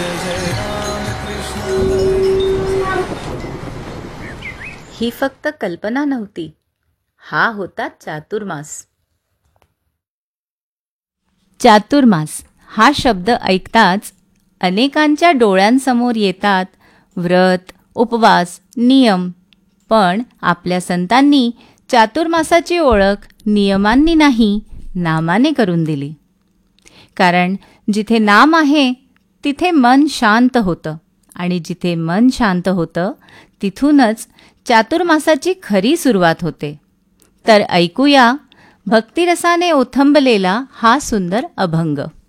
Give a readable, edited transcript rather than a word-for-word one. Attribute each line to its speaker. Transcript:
Speaker 1: ही फक्त कल्पना नव्हती, हा होता चातुर्मास. चातुर्मास हा शब्द ऐकताच अनेकांच्या डोळ्यांसमोर येतात व्रत, उपवास, नियम. पण आपल्या संतांनी चातुर्मासाची ओळख नियमांनी नाही, नामाने करून दिली. कारण जिथे नाम आहे तिथे मन शांत होतं आणि जिथे मन शांत होतं तिथूनच चातुर्मासाची खरी सुरुवात होते. तर ऐकूया भक्तिरसाने ओथंबलेला हा सुंदर अभंग.